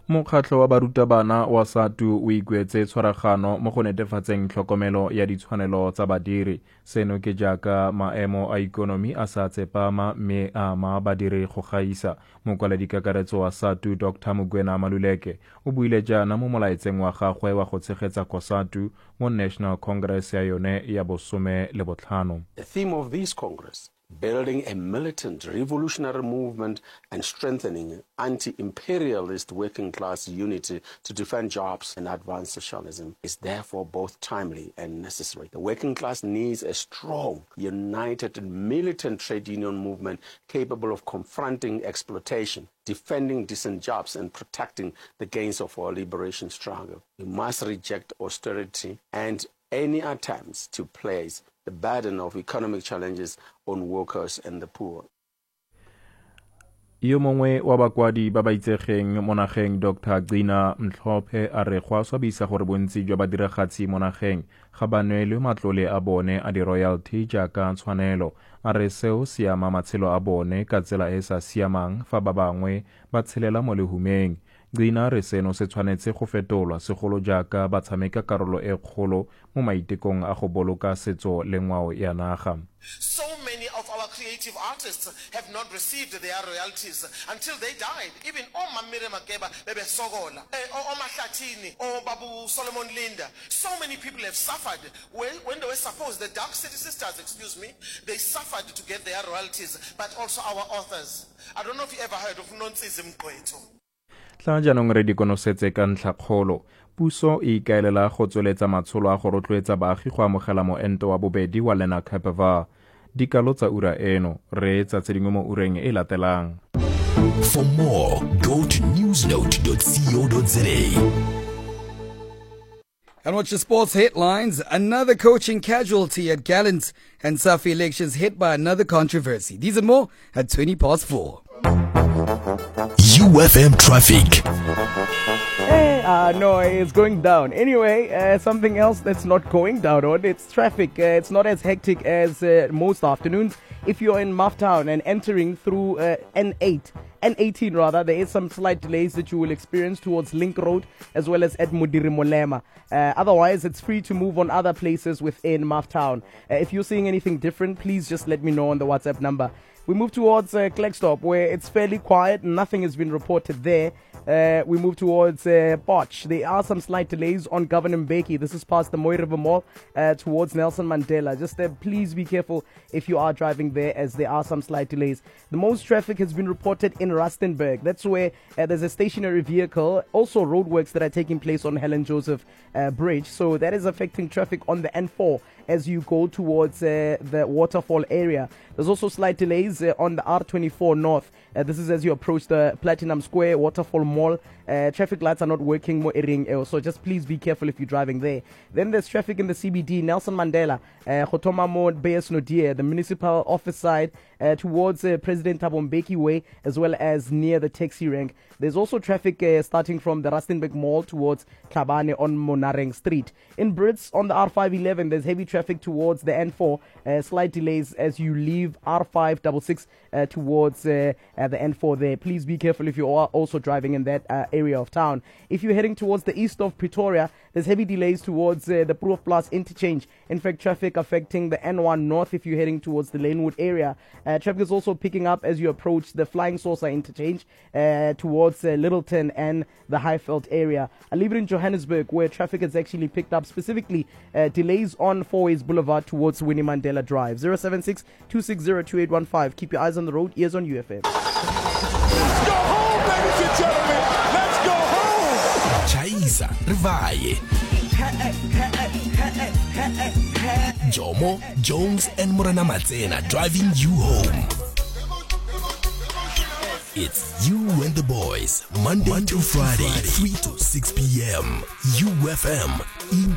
Mokgatlho wa barutabana wa SADTU o ikuetse tshwaragano mo go netefatseng tlhokomelo ya ditshwanelo tsa badiri. Seno ke jaaka maemo a ikonomi a sa tsepama mme a ama badiri go gaisa. Mokwaledi-kakaretso wa SADTU Dr. Mokoena Maluleke o buile jaana mo molaetseng wa gagwe wa go tshegetsa COSATU mo National Congress ya yone ya bo15. The theme of this Congress, building a militant revolutionary movement and strengthening anti-imperialist working class unity to defend jobs and advance socialism, is therefore both timely and necessary. The working class needs a strong, united and militant trade union movement capable of confronting exploitation, defending decent jobs and protecting the gains of our liberation struggle. We must reject austerity and any attempts to place the burden of economic challenges on workers and the poor. Yo mongwe wa bakwadi ba ba itsegeng mo nageng Dr. Gcina Mhlophe a re go a swabisa gore bontsi jwa badiragatsi mo nageng ga ba neelwe matlole a bone a di-royalty jaaka tshwanelo. A re seo se ama matshelo a bone ka tsela e sa siamang fa ba bangwe ba tshelela mo lehumeng. Gcina re seno se tshwanetse go fetolwa segolo jaaka ba tshameka karolo e kgolo mo maitekong a go boloka setso le ngwao ya naga. So many of our creative artists have not received their royalties until they died. Even Mamire Makeba, Bebe Sogola, Mahatini, Babu Solomon Linda. So many people have suffered when they were supposed, the Dark City Sisters, they suffered to get their royalties, but also our authors. I don't know if you ever heard of Nontsism Kweto. Tla jaanong re di konosetse ka ntlhakgolo. Puso e ikaelela go tsweletsa matsholo a go rotloetsa baagi go amogela moento wa bobedi wa Lenacapavir. Dikalo tsa ura eno re tsa tse dingwe mo ureng e latelang. For more, go to newsnote.co.za. And watch the sports headlines. Another coaching casualty at Gallants and Safi elections hit by another controversy. These and more at 4:20. UFM traffic. No, it's going down. Anyway, something else that's not going down on, it's traffic. It's not as hectic as most afternoons. If you're in Mufftown and entering through N18 rather, there is some slight delays that you will experience towards Link Road as well as at Mudiri Molema. Otherwise, it's free to move on other places within Mufftown. If you're seeing anything different, please just let me know on the WhatsApp number. We move towards Klerksdorp, where it's fairly quiet. Nothing has been reported there. We move towards Potch. There are some slight delays on Governor Mbeki. This is past the Moy River Mall towards Nelson Mandela. Just please be careful if you are driving there, as there are some slight delays. The most traffic has been reported in Rustenburg. That's where there's a stationary vehicle. Also roadworks that are taking place on Helen Joseph Bridge. So that is affecting traffic on the N4 as you go towards the waterfall area. There's also slight delays on the R24 North. This is as you approach the Platinum Square Waterfall Mall. Traffic lights are not working more so just please be careful if you're driving there. Then there's traffic in the CBD, Nelson Mandela, Khotomamo Bayes Nodier, the municipal office side towards President Thabo Mbeki Way, as well as near the taxi rank. There's also traffic starting from the Rustenburg Mall towards Tlhabane on Monareng Street. In Brits on the R511, there's heavy traffic towards the N4. Slight delays as you leave R566 towards the N4 there. Please be careful if you are also driving in that area of town. If you're heading towards the east of Pretoria, there's heavy delays towards the Proof Plus interchange. In fact, traffic affecting the N1 North if you're heading towards the Lanewood area. Traffic is also picking up as you approach the Flying Saucer interchange towards Littleton and the Highveld area. I live in Johannesburg, where traffic has actually picked up, specifically delays on Fourways Boulevard towards Winnie Mandela Drive. 076-260-2815. Keep your eyes on the road, ears on UFM. Let's go home, ladies and gentlemen. Let's go home. Chaisa, Rivaye. Jomo, Jones, and Morana Matsena driving you home. It's You and the Boys, Monday to Friday, 3 to 6 p.m. UFM in